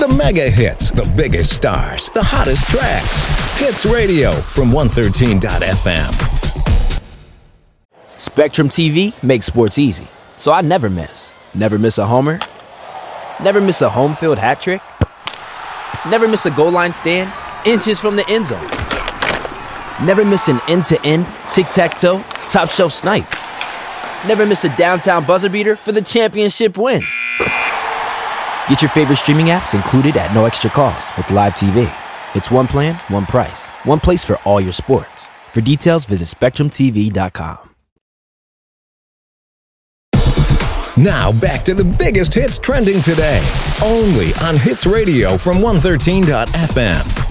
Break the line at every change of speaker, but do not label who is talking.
The mega hits, the biggest stars, the hottest tracks. Hits Radio from 113.fm.
Spectrum TV makes sports easy, so I never miss. Never miss a homer. Never miss a home field hat trick. Never miss a goal line stand, inches from the end zone. Never miss an end-to-end, tic-tac-toe, top-shelf snipe. Never miss a downtown buzzer beater for the championship win. Get your favorite streaming apps included at no extra cost with Live TV. It's one plan, one price, one place for all your sports. For details, visit SpectrumTV.com.
Now back to the biggest hits trending today, only on Hits Radio from 113.fm.